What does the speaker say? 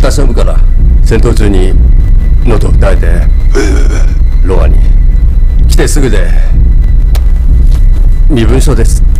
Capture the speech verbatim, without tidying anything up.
かし頼むから、戦闘中に喉を鍛えてロアに来てすぐで身分証です。